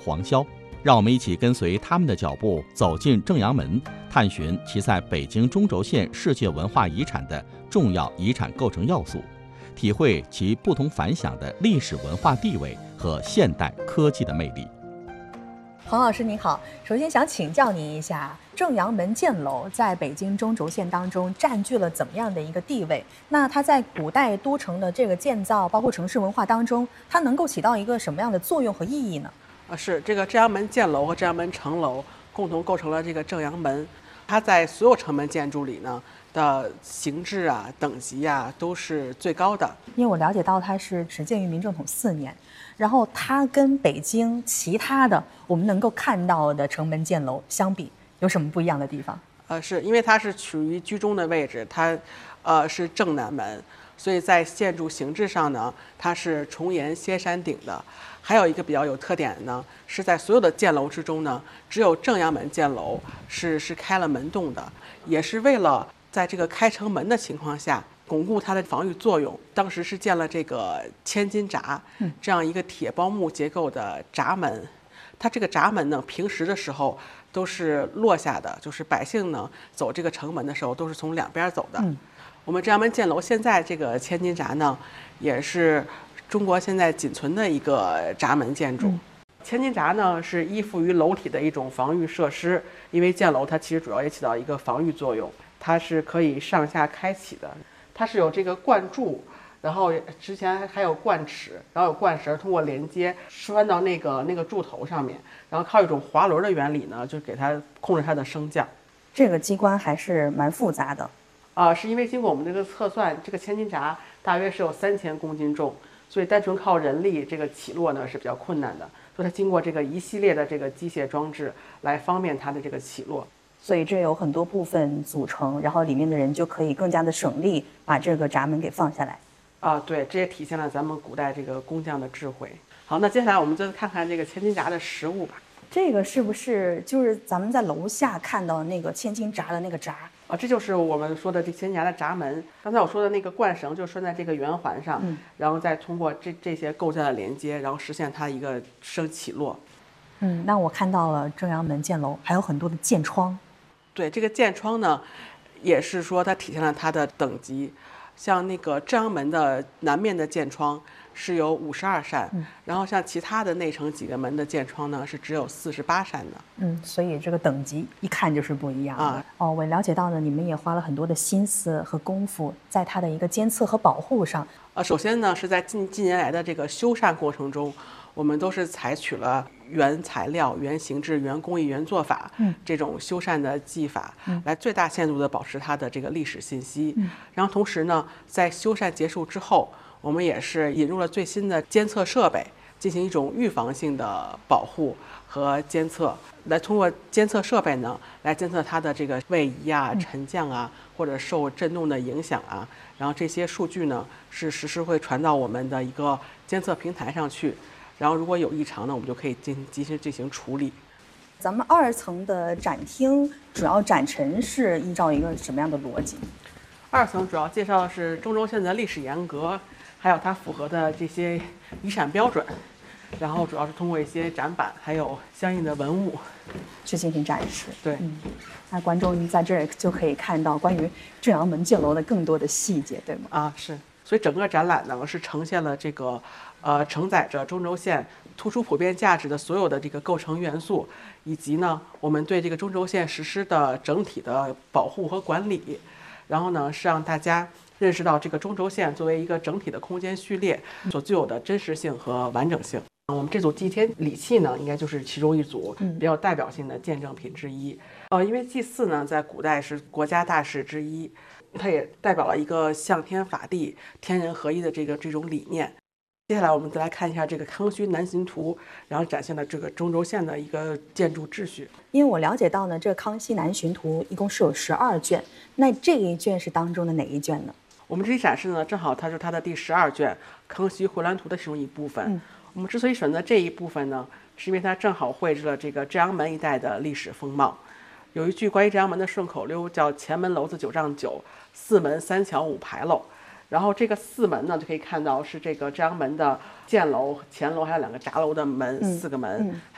黄萧。让我们一起跟随他们的脚步，走进正阳门，探寻其在北京中轴线世界文化遗产的重要遗产构成要素，体会其不同凡响的历史文化地位和现代科技的魅力。 黄老师您好，首先想请教您一下，正阳门箭楼在北京中轴线当中占据了怎么样的一个地位？那它在古代都城的这个建造，包括城市文化当中，它能够起到一个什么样的作用和意义呢？ 是这个正阳门箭楼和正阳门城楼共同构成了这个正阳门，它在所有城门建筑里呢的形制啊、等级啊都是最高的。 因为我了解到它是始建于明正统4年，然后它跟北京其他的我们能够看到的城门箭楼相比，有什么不一样的地方？ 是因为它是处于居中的位置，它是正南门，所以在建筑形制上呢，它是重檐歇山顶的。还有一个比较有特点呢，是在所有的箭楼之中呢，只有正阳门箭楼是开了门洞的，也是为了在这个开城门的情况下巩固它的防御作用。当时是建了这个千斤闸，这样一个铁包木结构的闸门。它这个闸门呢，平时的时候都是落下的，就是百姓呢走这个城门的时候都是从两边走的。我们正阳门箭楼现在这个千斤闸呢，也是中国现在仅存的一个闸门建筑。千斤闸呢是依附于楼体的一种防御设施，因为箭楼它其实主要也起到一个防御作用，它是可以上下开启的，它是有这个灌柱，然后之前还有灌齿，然后有灌绳通过连接拴到那个柱头上面，然后靠一种滑轮的原理呢，就给它控制它的升降。 这个机关还是蛮复杂的。 是因为经过我们这个测算，这个千斤闸大约是有3000公斤重，所以单纯靠人力这个起落呢是比较困难的，所以它经过这个一系列的这个机械装置来方便它的这个起落。 所以这有很多部分组成，然后里面的人就可以更加的省力把这个闸门给放下来。 对，这也体现了咱们古代这个工匠的智慧。好，那接下来我们再看看这个千斤闸的实物吧。 这个是不是就是咱们在楼下看到那个千斤闸的那个闸？ 这就是我们说的这千斤闸的闸门。刚才我说的那个灌绳就拴在这个圆环上，然后再通过这些构架的连接，然后实现它一个升起落。 那我看到了正阳门箭楼还有很多的箭窗。 对，这个箭窗呢，也是说它体现了它的等级。像那个正阳门的南面的箭窗是有52扇，然后像其他的内城几个门的箭窗呢是只有48扇的。 所以这个等级一看就是不一样的。我了解到呢，你们也花了很多的心思和功夫在它的一个监测和保护上。 首先呢是在近年来的这个修缮过程中，我们都是采取了原材料、原形制、原工艺、原做法这种修缮的技法，来最大限度地保持它的这个历史信息。然后同时呢，在修缮结束之后，我们也是引入了最新的监测设备，进行一种预防性的保护和监测，来通过监测设备呢，来监测它的这个位移啊、沉降啊，或者受震动的影响啊。然后这些数据呢，是实时会传到我们的一个监测平台上去。然后如果有异常呢，我们就可以进行处理。 咱们2层的展厅主要展陈是依照一个什么样的逻辑 ？2层主要介绍的是中轴线的历史沿革，还有它符合的这些遗产标准，然后主要是通过一些展板还有相应的文物去进行展示。 对， 那观众在这儿就可以看到关于正阳门箭楼的更多的细节，对吗？ 是。所以整个展览呢是呈现了这个承载着中轴线突出普遍价值的所有的这个构成元素，以及呢我们对这个中轴线实施的整体的保护和管理。然后呢是让大家认识到这个中轴线作为一个整体的空间序列所具有的真实性和完整性。我们这组祭天礼器呢，应该就是其中一组比较代表性的见证品之一。因为祭祀呢在古代是国家大事之一，它也代表了一个向天法地、天人合一的这种理念。接下来我们再来看一下这个康熙南巡图，然后展现了这个中轴线的一个建筑秩序。 因为我了解到呢，这康熙南巡图一共是有12卷，那这一卷是当中的哪一卷呢？ 我们这里展示呢，正好它是它的第12卷《康熙回銮图》的其中一部分。我们之所以选择这一部分呢，是因为它正好绘制了这个正阳门一带的历史风貌。有一句关于正阳门的顺口溜叫前门楼子9丈9，四门3桥5牌楼。然后这个四门呢，就可以看到是这个正阳门的箭楼、前楼，还有2个闸楼的门，4个门。